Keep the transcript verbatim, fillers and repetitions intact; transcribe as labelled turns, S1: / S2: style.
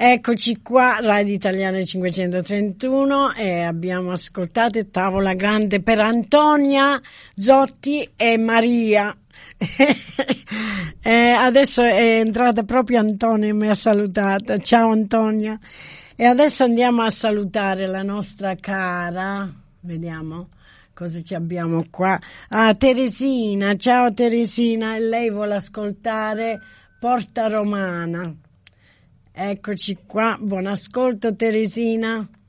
S1: Eccoci qua, Radio Italiana cinquecentotrentuno, e abbiamo ascoltato Tavola Grande per Antonia Zotti e Maria. E adesso è entrata proprio Antonia e mi ha salutata. Ciao Antonia. E adesso andiamo a salutare la nostra cara, vediamo cosa ci abbiamo qua. Ah, Teresina. Ciao Teresina, e lei vuole ascoltare Porta Romana. Eccoci qua, buon ascolto Teresina.